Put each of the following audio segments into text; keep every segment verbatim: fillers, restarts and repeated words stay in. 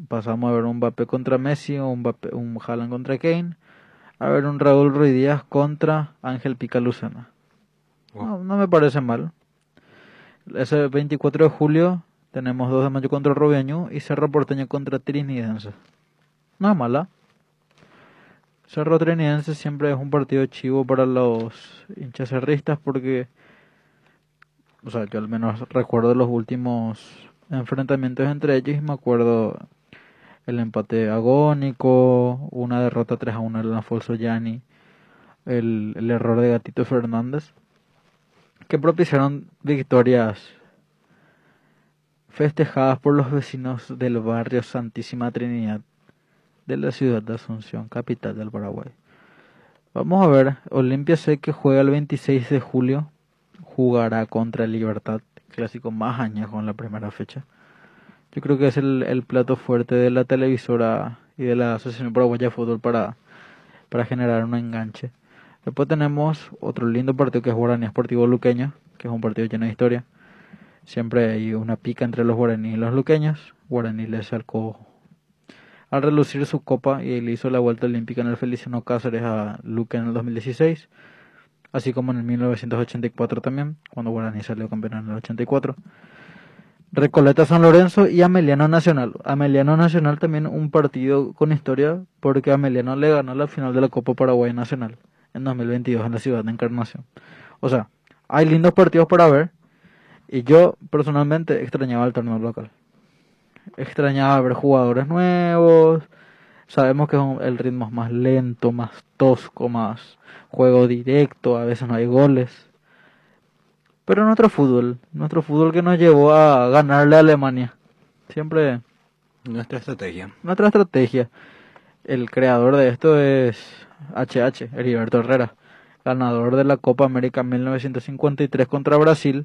Pasamos a ver un Mbappé contra Messi o un, Mbappé, un Haaland contra Kane, a ver un Raúl Ruiz Díaz contra Ángel Pica Lucena. Oh, No, no me parece mal. Ese veinticuatro de julio tenemos dos de mayo contra Robiañú y Cerro Porteño contra Trinidense. No es mala. Cerro Trinidense siempre es un partido chivo para los hinchas cerristas porque, o sea, yo al menos recuerdo los últimos enfrentamientos entre ellos y me acuerdo el empate agónico, una derrota tres a uno en Alfonso Gianni, el, el error de Gatito Fernández, que propiciaron victorias festejadas por los vecinos del barrio Santísima Trinidad de la ciudad de Asunción, capital del Paraguay. Vamos a ver, Olimpia sé que juega el veintiséis de julio, jugará contra el Libertad, clásico más añejo en la primera fecha. Yo creo que es el, el plato fuerte de la televisora y de la Asociación Paraguaya de Fútbol para, para generar un enganche. Después tenemos otro lindo partido que es Guaraní Esportivo Luqueño, que es un partido lleno de historia. Siempre hay una pica entre los guaraníes y los luqueños. Guaraní le sacó al relucir su copa y le hizo la vuelta olímpica en el Feliciano Cáceres a Luque en el dos mil dieciséis, así como en el mil novecientos ochenta y cuatro también, cuando Guaraní salió campeón en el ochenta y cuatro. Recoleta San Lorenzo y Ameliano Nacional. Ameliano Nacional también un partido con historia porque Ameliano le ganó la final de la Copa Paraguay Nacional en dos mil veintidós en la ciudad de Encarnación. O sea, hay lindos partidos para ver y yo personalmente extrañaba el torneo local. Extrañaba ver jugadores nuevos. Sabemos que es un- el ritmo es más lento, más tosco, más juego directo, a veces no hay goles. Pero nuestro fútbol, nuestro fútbol que nos llevó a ganarle a Alemania. Siempre nuestra estrategia. nuestra estrategia. El creador de esto es H H, Heriberto Herrera, ganador de la Copa América en mil novecientos cincuenta y tres contra Brasil.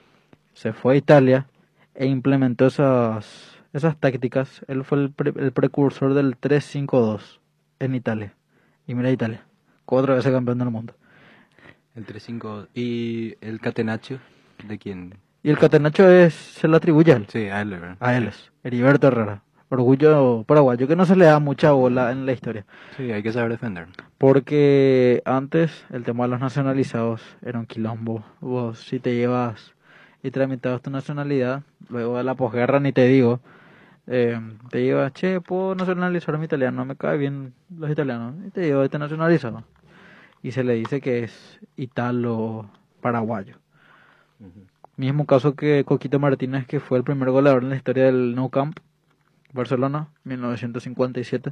Se fue a Italia e implementó esas, esas tácticas. Él fue el, pre- el precursor del tres cinco dos en Italia. Y mira Italia, cuatro veces campeón del mundo. El tres cinco. ¿Y el Catenaccio? ¿De quién? Y el catenacho es, se lo atribuye a él. Sí, a él, ¿verdad? A él es, Heriberto Herrera. Orgullo paraguayo que no se le da mucha bola en la historia. Sí, hay que saber defender. Porque antes el tema de los nacionalizados era un quilombo. Vos si te llevas y tramitabas tu nacionalidad, luego de la posguerra ni te digo, eh, te llevas, che, puedo nacionalizar a mi italiano, me cae bien los italianos, y te llevas este nacionalizado. Y se le dice que es italo-paraguayo. Ujú. Mismo caso que Coquito Martínez, que fue el primer goleador en la historia del Nou Camp, Barcelona, mil novecientos cincuenta y siete.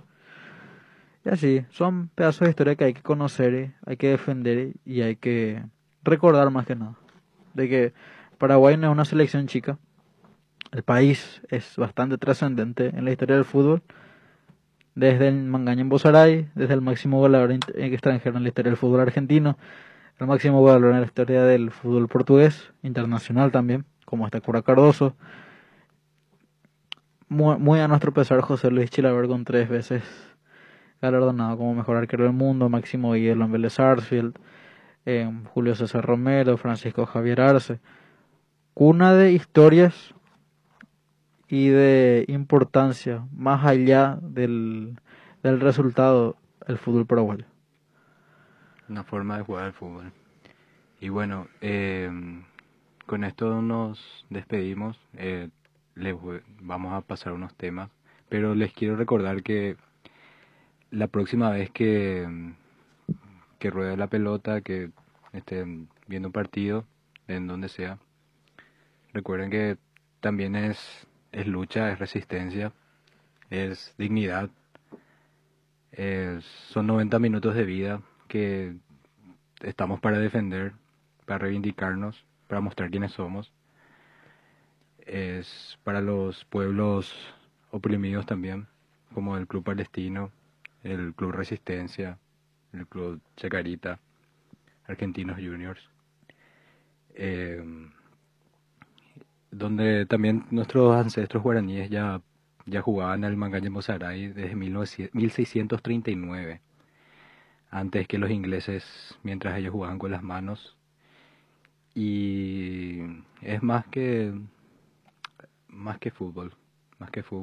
Y así, son pedazos de historia que hay que conocer, hay que defender y hay que recordar más que nada. De que Paraguay no es una selección chica. El país es bastante trascendente en la historia del fútbol. Desde el Mangaña en Bozaray, desde el máximo goleador extranjero en la historia del fútbol argentino, el máximo goleador en la historia del fútbol portugués, internacional también, como está Cura Cardoso. Muy, muy a nuestro pesar, José Luis Chilaver con tres veces galardonado como mejor arquero del mundo, Máximo Hielo en Vélez Sarsfield, eh, Julio César Romero, Francisco Javier Arce. Cuna de historias y de importancia más allá del, del resultado el fútbol paraguayo. Una forma de jugar al fútbol. Y bueno, eh, con esto nos despedimos. Eh, les voy- vamos a pasar unos temas. Pero les quiero recordar que la próxima vez que, que ruede la pelota, que estén viendo un partido, en donde sea, recuerden que también es, es lucha, es resistencia, es dignidad. Es- son noventa minutos de vida que estamos para defender, para reivindicarnos, para mostrar quiénes somos. Es para los pueblos oprimidos también, como el Club Palestino, el Club Resistencia, el Club Chacarita, Argentinos Juniors, eh, donde también nuestros ancestros guaraníes ya, ya jugaban al Mangaña Mozaray desde mil novecientos mil seiscientos treinta y nueve, antes que los ingleses, mientras ellos jugaban con las manos. Y es más que más que fútbol, más que fútbol.